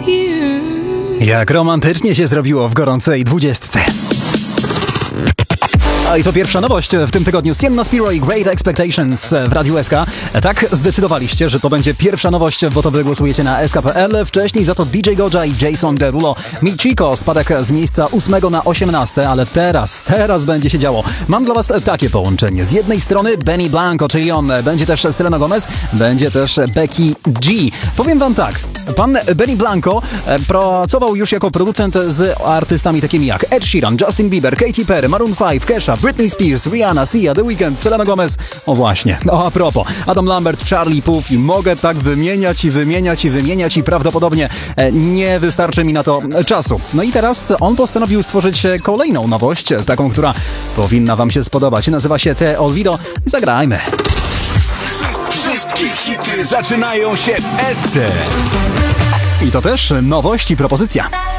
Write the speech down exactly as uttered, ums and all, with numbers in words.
Jak romantycznie się zrobiło w gorącej dwudziestce. A i to pierwsza nowość w tym tygodniu. Sienna Spiro i Great Expectations w Radiu S K. Tak zdecydowaliście, że to będzie pierwsza nowość, bo to wy głosujecie na S K kropka P L. Wcześniej za to D J Goja i Jason Derulo. Mi Chico, spadek z miejsca ósmego na osiemnaste, ale teraz, teraz będzie się działo. Mam dla was takie połączenie. Z jednej strony Benny Blanco, czyli on. Będzie też Selena Gomez, będzie też Becky G. Powiem wam tak. Pan Benny Blanco pracował już jako producent z artystami takimi jak Ed Sheeran, Justin Bieber, Katy Perry, Maroon pięć, Kesha, Britney Spears, Rihanna, Sia, The Weeknd, Selena Gomez. O właśnie, o a propos, Adam Lambert, Charlie Puth i mogę tak wymieniać i wymieniać i wymieniać i prawdopodobnie nie wystarczy mi na to czasu. No i teraz on postanowił stworzyć kolejną nowość, taką, która powinna wam się spodobać. Nazywa się Te Olvido. Zagrajmy. Wszystkie hity zaczynają się w S C. I to też nowość i propozycja.